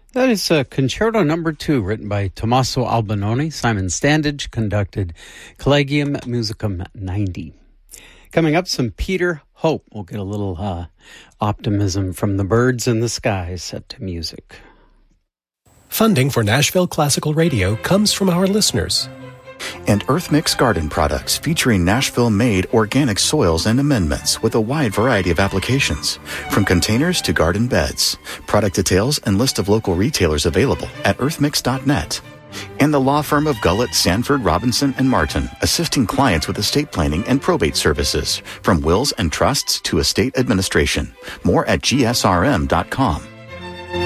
That is Concerto Number 2, written by Tommaso Albinoni. Simon Standage conducted Collegium Musicum 90. Coming up, some Peter Hope. We'll get a little optimism from the birds in the sky set to music. Funding for Nashville Classical Radio comes from our listeners. And Earth Mix Garden products featuring Nashville-made organic soils and amendments with a wide variety of applications, from containers to garden beds. Product details and list of local retailers available at earthmix.net. And the law firm of Gullett, Sanford, Robinson, and Martin, assisting clients with estate planning and probate services, from wills and trusts to estate administration. More at gsrm.com.